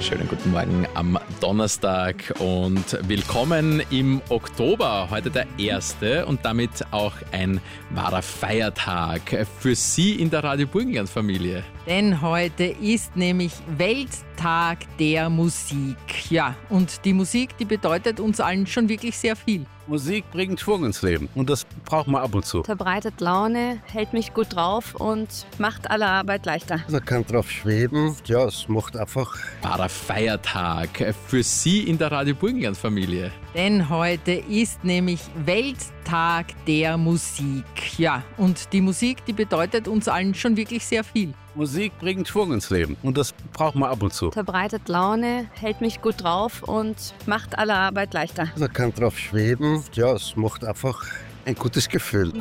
Schönen guten Morgen am Donnerstag und willkommen im Oktober. Heute der 1. und damit auch ein wahrer Feiertag für Sie in der Radio Burgenland-Familie. Denn heute ist nämlich Welttag der Musik. Ja, und die Musik, die bedeutet uns allen schon wirklich sehr viel. Musik bringt Schwung ins Leben und das braucht man ab und zu. Verbreitet Laune, hält mich gut drauf und macht alle Arbeit leichter. Man kann drauf schweben, ja, es macht einfach. Wahrer Feiertag für Sie in der Radio Burgenland-Familie. Denn heute ist nämlich Welttag der Musik. Ja, und die Musik, die bedeutet uns allen schon wirklich sehr viel. Musik bringt Schwung ins Leben und das braucht man ab und zu. Verbreitet Laune, hält mich gut drauf und macht alle Arbeit leichter. Man kann drauf schweben, ja, es macht einfach ein gutes Gefühl.